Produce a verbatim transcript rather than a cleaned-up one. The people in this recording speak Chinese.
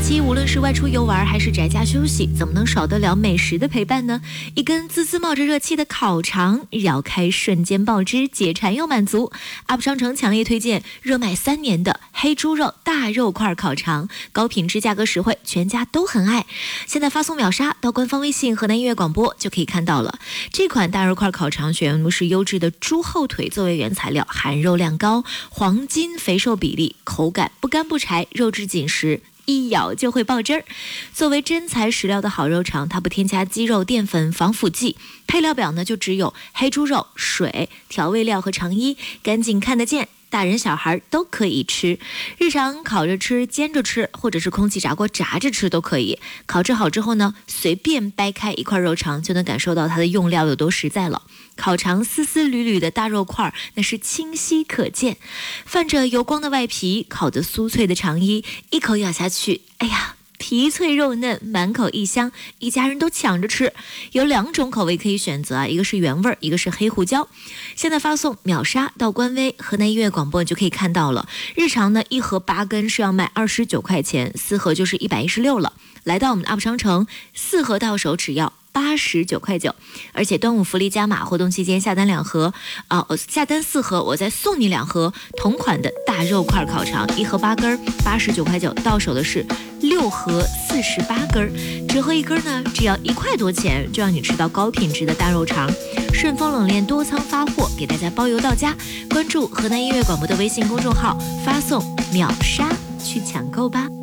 期无论是外出游玩还是宅家休息，怎么能少得了美食的陪伴呢？一根滋滋冒着热气的烤肠，咬开瞬间爆汁，解馋又满足。U P 商城强烈推荐热卖三年的黑猪肉大肉块烤肠，高品质，价格实惠，全家都很爱。现在发送秒杀到官方微信河南音乐广播就可以看到了。这款大肉块烤肠选用的是优质的猪后腿作为原材料，含肉量高，黄金肥瘦比例，口感不干不柴，肉质紧实，一咬就会爆汁儿。作为真材实料的好肉肠，它不添加鸡肉淀粉、防腐剂，配料表呢就只有黑猪肉、水、调味料和肠衣，干净看得见，大人小孩都可以吃。日常烤着吃、煎着吃，或者是空气炸锅炸着吃都可以。烤制好之后呢，随便掰开一块肉肠，就能感受到它的用料有多实在了。烤肠丝丝缕缕的大肉块，那是清晰可见，泛着油光的外皮，烤得酥脆的肠衣，一口咬下去，哎呀，皮脆肉嫩，满口异香，一家人都抢着吃。有两种口味可以选择啊，一个是原味，一个是黑胡椒。现在发送秒杀到官微河南音乐广播就可以看到了。日常呢，一盒八根是要卖二十九块钱，四盒就是一百一十六了。来到我们的 U P 商城，四盒到手只要八十九块九，而且端午福利加码活动期间下单两盒啊、呃，下单四盒我再送你两盒同款的大肉块烤肠，一盒八根，八十九块九，到手的是六盒四十八根，折合一根呢只要一块多钱，就让你吃到高品质的大肉肠。顺丰冷链多仓发货，给大家包邮到家。关注河南音乐广播的微信公众号，发送秒杀去抢购吧。